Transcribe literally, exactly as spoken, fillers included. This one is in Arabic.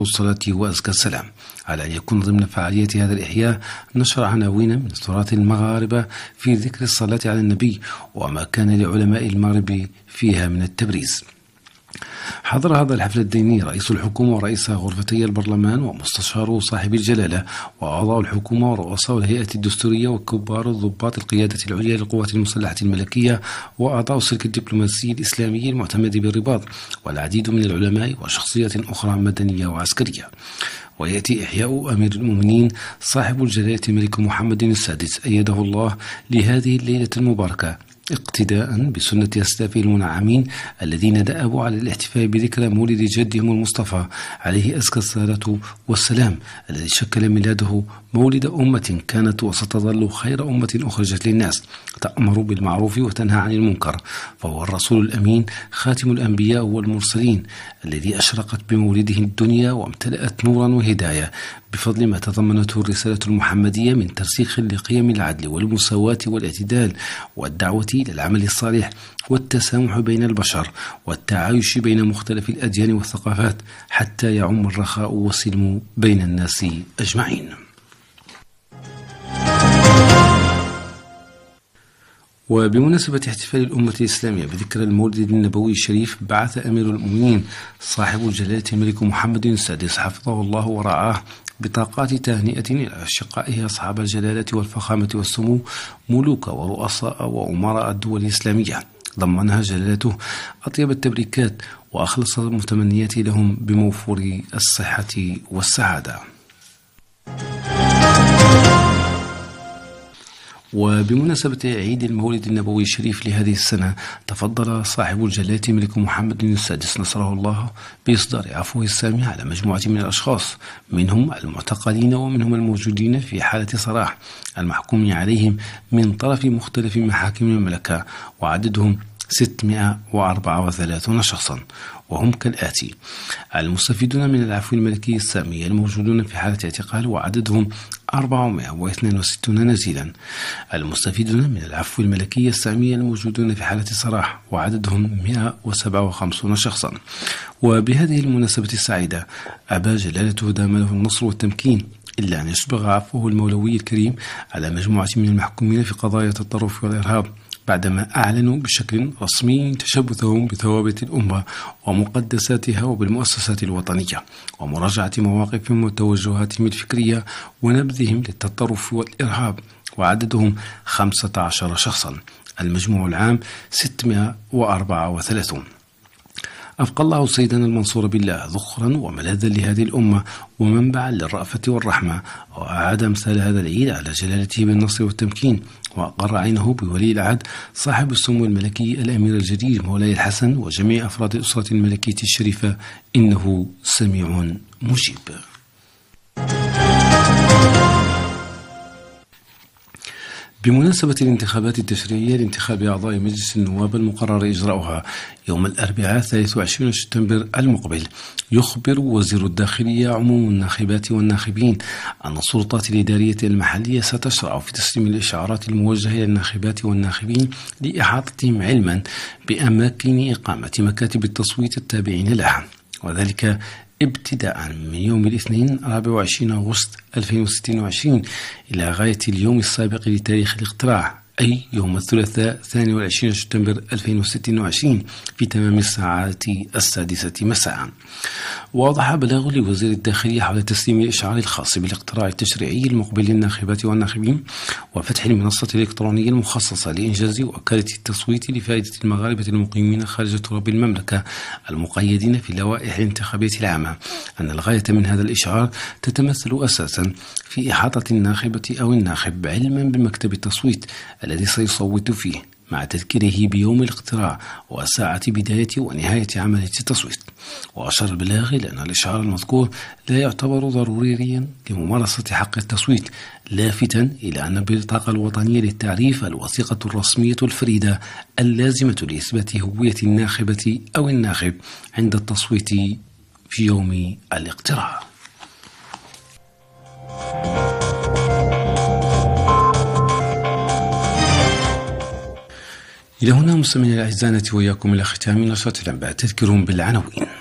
الصلاة وأزكى السلام. على أن يكون ضمن فعاليات هذا الإحياء نشر عناوين من تراث المغاربة في ذكر الصلاة على النبي وما كان لعلماء المغرب فيها من التبريز. حضر هذا الحفل الديني رئيس الحكومة ورئيس غرفتي البرلمان ومستشار صاحب الجلالة وأعضاء الحكومة ورؤساء الهيئة الدستورية وكبار الضباط القيادة العليا للقوات المسلحة الملكية وأعضاء السلك الدبلوماسي الإسلامي المعتمد بالرباط والعديد من العلماء وشخصيات أخرى مدنية وعسكرية. ويأتي إحياء أمير المؤمنين صاحب الجلالة الملك محمد السادس أيده الله لهذه الليلة المباركة اقتداء بسنة أسلافه المنعمين الذين دأبوا على الاحتفاء بذكرى مولد جدهم المصطفى عليه أزكى الصلاة والسلام، الذي شكل ميلاده مولد أمة كانت وستظل خير أمة أخرجت للناس تأمر بالمعروف وتنهى عن المنكر، فهو الرسول الأمين خاتم الأنبياء والمرسلين الذي أشرقت بمولده الدنيا وامتلأت نورا وهداية بفضل ما تضمنته الرسالة المحمدية من ترسيخ لقيم العدل والمساواة والاعتدال والدعوة إلى العمل الصالح والتسامح بين البشر والتعايش بين مختلف الأديان والثقافات حتى يعم الرخاء والسلم بين الناس أجمعين. وبمناسبة احتفال الأمة الإسلامية بذكرى المولد النبوي الشريف بعث أمير المؤمنين صاحب الجلالة الملك محمد السادس حفظه الله ورعاه بطاقات تهنئة إلى أشقائه أصحاب الجلالة والفخامة والسمو ملوك ورؤساء وأمراء الدول الإسلامية، ضمنها جلالته أطيب التبريكات وأخلص المتمنيات لهم بموفور الصحة والسعادة. وبمناسبة عيد المولد النبوي الشريف لهذه السنة تفضل صاحب الجلالة الملك محمد السادس نصره الله بإصدار عفوه السامي على مجموعة من الأشخاص منهم المعتقلين ومنهم الموجودين في حالة سراح المحكوم عليهم من طرف مختلف محاكم المملكة وعددهم ستمائة وأربعة وثلاثين شخصا، وهم كالآتي: المستفيدون من العفو الملكي السامي الموجودون في حالة اعتقال وعددهم أربعمائة واثنين وستين نزيلا، المستفيدون من العفو الملكي السامي الموجودون في حالة سراح وعددهم مائة وسبعة وخمسين شخصا. وبهذه المناسبة السعيدة أبى جلالته دام له النصر والتمكين إلا أن يسبغ عفوه المولوي الكريم على مجموعة من المحكومين في قضايا التطرف والإرهاب بعدما أعلنوا بشكل رسمي تشبثهم بثوابت الأمة ومقدساتها وبالمؤسسات الوطنية ومراجعة مواقفهم وتوجهاتهم الفكرية ونبذهم للتطرف والإرهاب، وعددهم خمسة عشر شخصا، المجموع العام ستمائة وأربعة وثلاثين. أبقى الله سيدنا المنصور بالله ذخرا وملاذا لهذه الأمة ومنبعا للرأفة والرحمة، وأعاد مثال هذا العيد على جلالته بالنصر والتمكين، وأقر عينه بولي العهد صاحب السمو الملكي الأمير الجليل مولاي الحسن وجميع أفراد الأسرة الملكية الشريفة إنه سميع مجيب. بمناسبة الانتخابات التشريعية لانتخاب أعضاء مجلس النواب المقرر إجراؤها يوم الأربعاء ثالث وعشرين سبتمبر المقبل، يخبر وزير الداخلية عموم الناخبات والناخبين أن السلطات الإدارية المحلية ستشرع في تسليم الإشعارات الموجهة إلى الناخبات والناخبين لإحاطتهم علما بأماكن إقامة مكاتب التصويت التابعين لها، وذلك ابتداء من يوم الاثنين رابع وعشرين أغسطس ألفين واثنين وعشرين إلى غاية اليوم السابق لتاريخ الاقتراع، أي يوم الثلاثاء الثاني والعشرين سبتمبر ألفين واثنين وعشرين في تمام الساعة السادسة مساء. ووضح بلاغ لوزير الداخلية حول تسليم الإشعار الخاص بالاقتراع التشريعي المقبل للناخبات والناخبين وفتح المنصة الإلكترونية المخصصة لإنجاز وكالة التصويت لفائدة المغاربة المقيمين خارج تراب المملكة المقيدين في اللوائح الانتخابية العامة، أن الغاية من هذا الإشعار تتمثل أساسا في إحاطة الناخبة أو الناخب علما بمكتب التصويت الذي سيصوت فيه مع تذكيره بيوم الاقتراع وساعة بداية ونهاية عملية التصويت. وأشار البلاغ إلى أن الإشعار المذكور لا يعتبر ضروريا لممارسة حق التصويت، لافتا إلى أن البطاقة الوطنية للتعريف الوثيقة الرسمية الفريدة اللازمة لإثبات هوية الناخبة أو الناخب عند التصويت في يوم الاقتراع. إلى هنا مستمعينا الأعزاء نأتي وإياكم إلى ختام نشرة الأنباء. تذكرهم بالعناوين.